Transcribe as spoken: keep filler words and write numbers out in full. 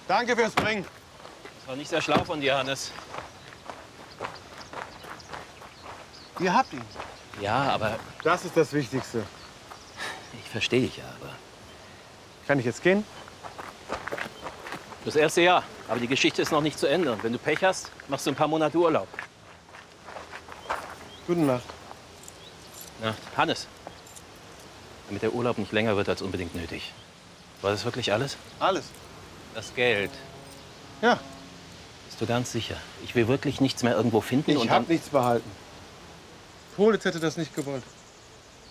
Danke fürs Bringen. Das war nicht sehr schlau von dir, Hannes. Ihr habt ihn. Ja, aber Das ist das Wichtigste. ich verstehe dich ja, aber... Kann ich jetzt gehen? Das erste Jahr. Aber die Geschichte ist noch nicht zu Ende. Und wenn du Pech hast, machst du ein paar Monate Urlaub. Gute Nacht. Nacht. Hannes, damit der Urlaub nicht länger wird als unbedingt nötig. War das wirklich alles? Alles. Das Geld. Ja. Bist du ganz sicher? Ich will wirklich nichts mehr irgendwo finden Ich und hab dann... nichts behalten. Politz hätte das nicht gewollt.